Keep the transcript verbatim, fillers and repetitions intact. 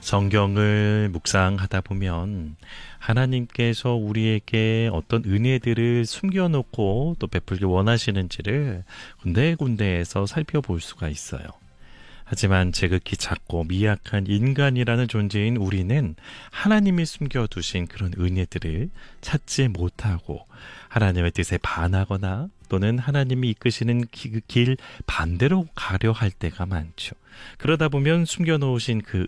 성경을 묵상하다 보면 하나님께서 우리에게 어떤 은혜들을 숨겨놓고 또 베풀기 원하시는지를 군데군데에서 살펴볼 수가 있어요. 하지만 지극히 작고 미약한 인간이라는 존재인 우리는 하나님이 숨겨두신 그런 은혜들을 찾지 못하고 하나님의 뜻에 반하거나 또는 하나님이 이끄시는 길 반대로 가려 할 때가 많죠. 그러다 보면 숨겨놓으신 그